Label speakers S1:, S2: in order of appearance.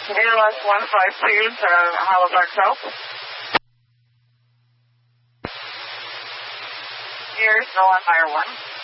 S1: ALS 152 to Halifax South. Here, still on fire 1.